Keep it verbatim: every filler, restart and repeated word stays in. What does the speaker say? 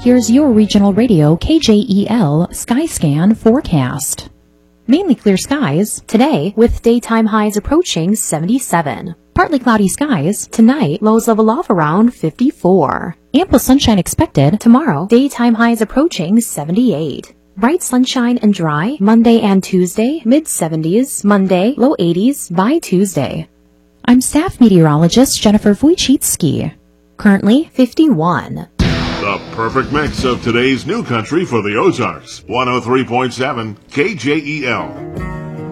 Here's your regional radio K J E L Skyscan forecast. Mainly clear skies today with daytime highs approaching seventy-seven. Partly cloudy skies tonight, lows level off around fifty-four. Ample sunshine expected tomorrow, daytime highs approaching seventy-eight. Bright sunshine and dry Monday and Tuesday, mid seventies, Monday, low eighties by Tuesday. I'm staff meteorologist Jennifer Wojcicki. Currently fifty-one. The perfect mix of today's new country for the Ozarks. one oh three point seven K J E L.